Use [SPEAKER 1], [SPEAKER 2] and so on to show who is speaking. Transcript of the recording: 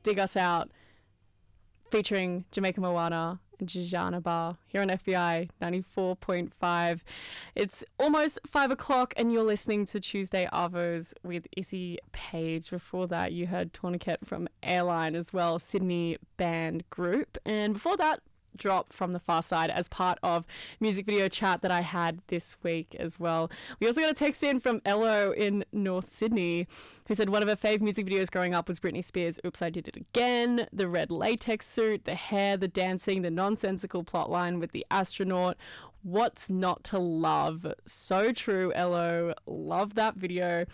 [SPEAKER 1] Dig Us Out, featuring Jamaica Moana and Jajana Bar here on FBI 94.5. It's almost 5 o'clock and you're listening to Tuesday Arvos with Izzy Page. Before that, you heard Tourniquet from Airline as well, Sydney band group. And before that, Drop from the Far Side as part of music video chat that I had this week as well. We also got a text in from Ello in North Sydney who said one of her fave music videos growing up was Britney Spears' Oops, I Did It Again, the red latex suit, the hair, the dancing, the nonsensical plotline with the astronaut. What's not to love? So true, Ello. Love that video.